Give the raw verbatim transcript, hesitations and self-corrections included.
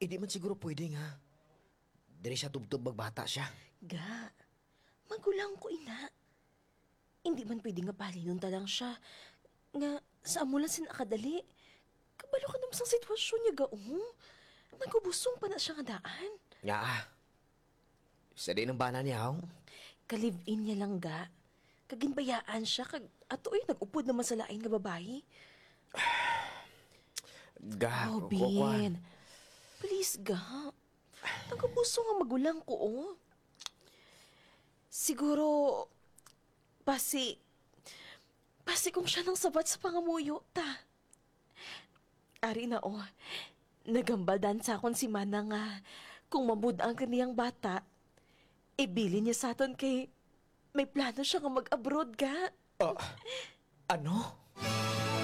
di man siguro pwede nga. Diri siya tubtob magbata siya. Ga, magulang ko ina. Hindi man pwede nga palinunta lang siya. Nga, sa amo lang sinakadali. Kabalo ka naman sa sitwasyon niya, ga, oh. Nagubusong pa na siya nga daan. Nga ah. Sa di ng bana niya, oh. Ka-live-in niya lang, ga. Kaginbayaan siya, kag ato ay nag-upod naman sa lain nga babae. Ga, Oh, kukuha. Bin. Please, ga. Nagubusong nga magulang ko, oh. Siguro, pasi, pasi kung siya nang sabat sa pangamuyo, ta. Ari na, oh. Nagambaldan sa akon si Mana nga kung mabudang kaniyang bata, ibili niya sa aton kay may plano siya nga mag-abroad, ga. Ah, ano?